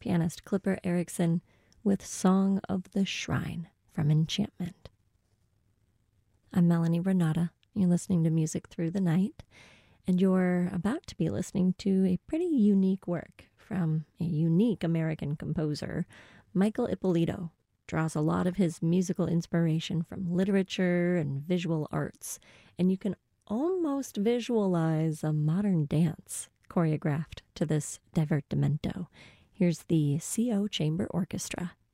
pianist Clipper Erickson with Song of the Shrine from Enchantment. I'm Melanie Renata. You're listening to Music Through the Night, and you're about to be listening to a pretty unique work from a unique American composer. Michael Ippolito draws a lot of his musical inspiration from literature and visual arts, and you can almost visualize a modern dance choreographed to this divertimento. Here's the CO Chamber Orchestra.